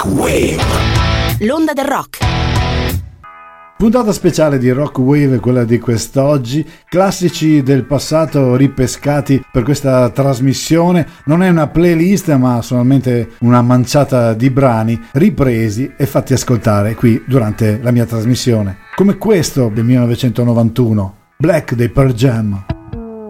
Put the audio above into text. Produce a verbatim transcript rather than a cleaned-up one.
Wave. L'onda del rock. Puntata speciale di Rock Wave, quella di quest'oggi, classici del passato ripescati per questa trasmissione. Non è una playlist ma solamente una manciata di brani ripresi e fatti ascoltare qui durante la mia trasmissione, come questo del millenovecentonovantuno, Black dei Pearl Jam.